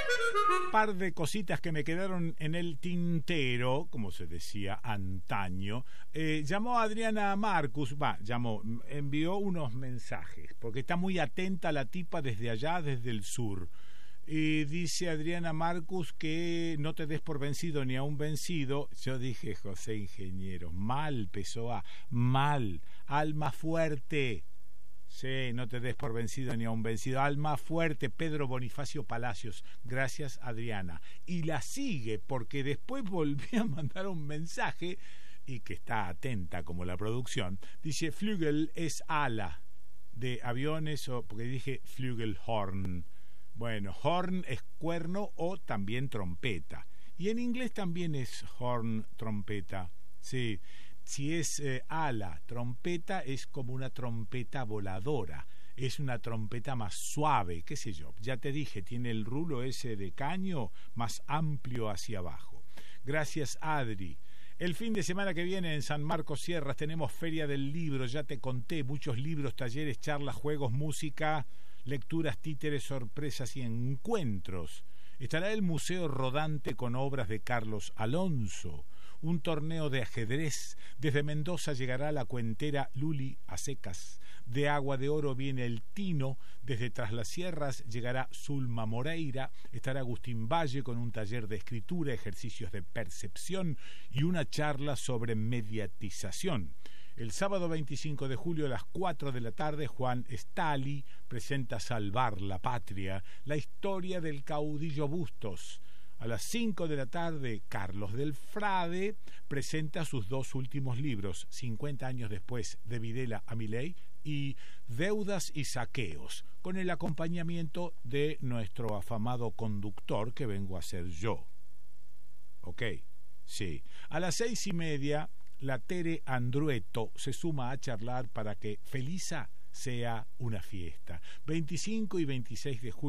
Par de cositas que me quedaron en el tintero, como se decía antaño. Llamó Adriana Marcus, envió unos mensajes, porque está muy atenta la tipa desde allá, desde el sur. Y dice Adriana Marcus que no te des por vencido ni a un vencido. Yo dije, José Ingeniero, mal, Pessoa, mal, alma fuerte. Sí, no te des por vencido ni a un vencido. Alma fuerte, Pedro Bonifacio Palacios. Gracias, Adriana. Y la sigue, porque después volví a mandar un mensaje, y que está atenta como la producción. Dice, Flügel es ala de aviones, o porque dije Flügelhorn. Bueno, horn es cuerno o también trompeta. Y en inglés también es horn, trompeta. Sí. Si es ala, trompeta, es como una trompeta voladora, es una trompeta más suave, qué sé yo, ya te dije, tiene el rulo ese de caño más amplio hacia abajo. Gracias, Adri. El fin de semana que viene en San Marcos Sierras tenemos Feria del Libro, ya te conté, muchos libros, talleres, charlas, juegos, música, lecturas, títeres, sorpresas y encuentros. Estará el Museo Rodante con obras de Carlos Alonso, un torneo de ajedrez. Desde Mendoza llegará la cuentera Luli a secas. De Agua de Oro viene el Tino. Desde Tras las Sierras llegará Zulma Moreira. Estará Agustín Valle con un taller de escritura, ejercicios de percepción y una charla sobre mediatización. El sábado 25 de julio a las 4 de la tarde, Juan Stali presenta Salvar la Patria, la historia del caudillo Bustos. A las 5 de la tarde, Carlos del Frade presenta sus dos últimos libros, 50 años después de Videla a Milei y Deudas y Saqueos, con el acompañamiento de nuestro afamado conductor que vengo a ser yo. ¿Ok? Sí. A las 6:30, la Tere Andrueto se suma a charlar para que Felisa sea una fiesta. 25 y 26 de julio.